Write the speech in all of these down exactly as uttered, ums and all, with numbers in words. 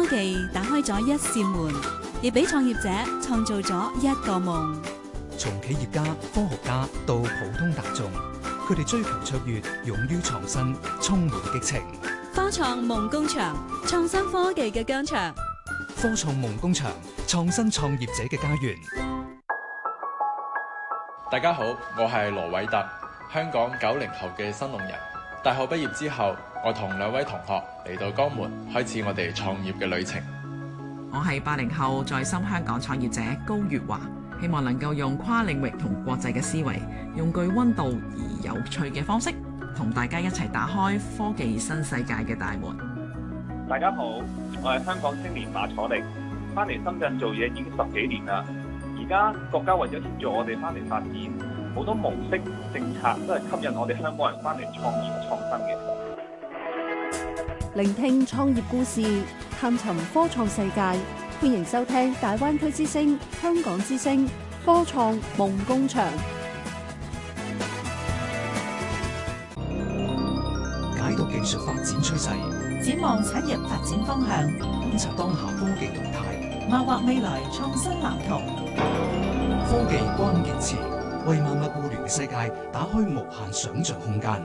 科技打開咗一扇門，亦俾創業者創造咗一個夢。 從企業家、科學家到普通大眾，佢哋追求卓越，勇於創新，充滿激情。 科創夢工場，創新科技嘅疆場。 科創夢工場，創新創業者嘅家園。 大家好，我係羅偉特，香港九零後嘅新農人。大學畢業之後，我同兩位同學嚟到江門，開始我哋創業嘅旅程。 我係八零後在深香港創業者高月華，希望能夠用跨領域同國際嘅思維，用具溫度而有趣嘅方式，同大家一齊打開科技新世界嘅大門。 大家好，我係香港青年馬楚力，翻嚟深圳做嘢已經十幾年啦。而家國家為咗協助我哋翻嚟發展，好多模式政策都係吸引我哋香港人翻嚟創業創新嘅。 聆聽創業故事，探尋科創世界，歡迎收聽大灣區之聲、香港之聲科創夢工場。 解讀技術發展趨勢， 展望產業發展方向， 觀察當下科技動態， 謀劃未來創新藍圖。 科技關鍵詞，為萬物互聯嘅世界打開無限想像空間。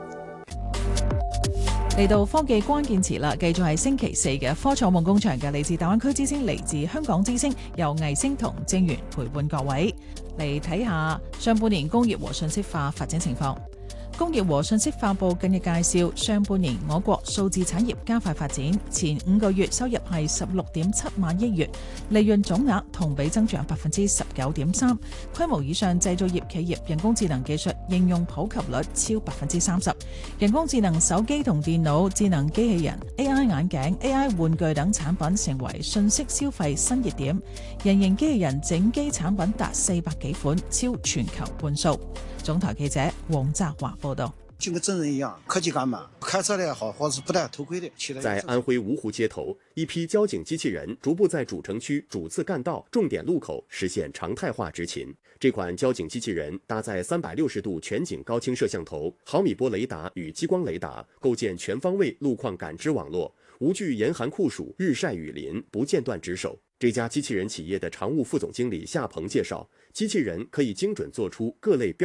嚟到科技關鍵詞啦，繼續係星期四嘅科創夢工場嘅，嚟自大灣區之聲，嚟自香港之聲，由魏星同正源陪伴各位嚟睇下上半年工業和信息化發展情況。工業和信息化部近日介紹，上半年我國數字產業加快發展，前五個月收入係十六點七萬億元，利潤總額同比增長百分之十九點三，規模以上製造業企業人工智能技術應用普及率超百分之三十，人工智能手機同電腦、智能機器人、A I 眼鏡、A I 玩具等產品成為信息消費新熱點，人形機器人整機產品達四百幾款，超全球半數。總台記者黃澤華報道， 就跟真人一樣，科技感嘛，開車的也好，或是不戴頭盔的。 在安徽芜湖街頭，一批交警機器人逐步在主城區主次幹道、重點路口實現常態化執勤。這款交警機器人搭載三百六十度全景高清攝像頭、毫米波雷達與激光雷達，構建全方位路況感知網絡，無懼嚴寒酷暑、日曬雨淋，不間斷值守。這家機器人企業的常務副總經理夏鵬介紹，機器人可以精準做出各類標